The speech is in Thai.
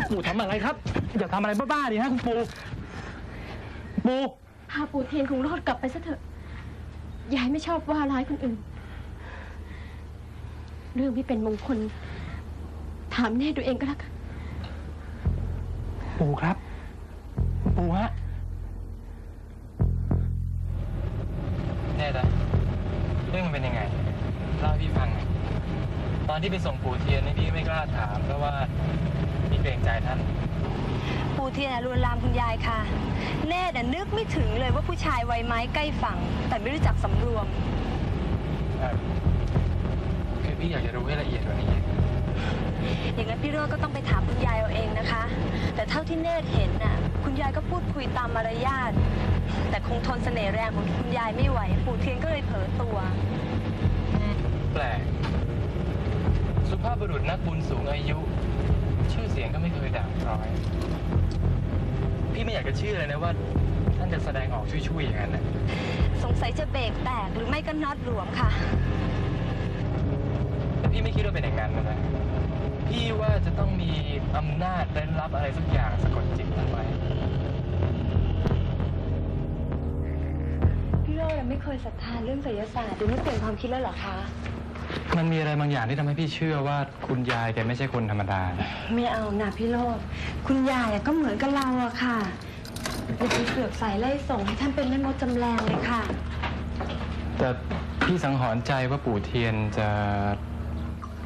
ปู่ทำอะไรครับอย่าทำอะไรบ้าๆดิฮะคุณปู่พาปู่เทียนของโลดกลับไปซะเถอะยายไม่ชอบว่าร้ายคนอื่นเรื่องที่เป็นมงคลถามแน่ตัวเองก็แล้วกันปู่ครับปู่ฮะแน่ใจเรื่องมันเป็นยังไงเล่าให้พี่ฟังหน่อยตอนที่ไปส่งปู่เทียนนี่พี่ไม่กล้าถามเพราะว่าพี่เกรงใจท่านปู่เทียนลวนลามคุณยายค่ะแน่แต่นึกไม่ถึงเลยว่าผู้ชายวัยไม้ใกล้ฝั่งแต่ไม่รู้จักสำรวมคือพี่อยากจะรู้ให้ละเอียดกว่านี้อย่างนั้นพี่โรจน์ก็ต้องไปถามคุณยายเอาเองนะคะแต่เท่าที่เนตรเห็นน่ะคุณยายก็พูดคุยตามมารยาทแต่คงทนเสน่ห์แรงของคุณยายไม่ไหวปู่เทียนก็เลยเผลอตัวแปลกสุภาพบุรุษนักบุญสูงอายุชื่อเสียงก็ไม่เคยด่างพร้อยพี่ไม่อยากจะเชื่อเลยนะว่าท่านจะแสดงออกช่วยๆอย่างนั้นนะสงสัยจะเบรกแตกหรือไม่ก็น็อตหลวมค่ะแต่พี่ไม่คิดว่าเป็นอย่างนั้นนะพี่ว่าจะต้องมีอำนาจเร้นลับอะไรสักอย่างสะกดจิตท่านไว้พี่โรจน์ไม่เคยศรัทธาเรื่องไสยศาสตร์หรือไม่เปลี่ยนความคิดแล้วหรอคะมันมีอะไรบางอย่างที่ทำให้พี่เชื่อว่าคุณยายแกไม่ใช่คนธรรมดาไม่เอานะพี่โรจน์คุณยายก็เหมือนกับเราอะค่ะอย่าไปเสือกใส่ไล่ส่งให้ท่านเป็นแม่มดจำแรงเลยค่ะแต่พี่สังหรณ์ใจว่าปู่เทียนจะ